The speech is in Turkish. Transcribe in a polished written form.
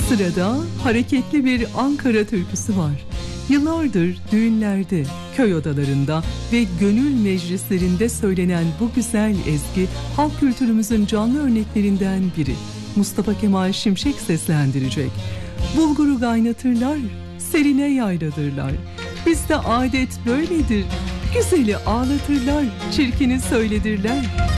Sırada hareketli bir Ankara türküsü var. Yıllardır düğünlerde, köy odalarında ve gönül meclislerinde söylenen bu güzel ezgi halk kültürümüzün canlı örneklerinden biri. Mustafa Kemal Şimşek seslendirecek. Bulguru kaynatırlar, serine yayladırlar. Bizde adet böyledir. Güzeli ağlatırlar, çirkini söyledirler.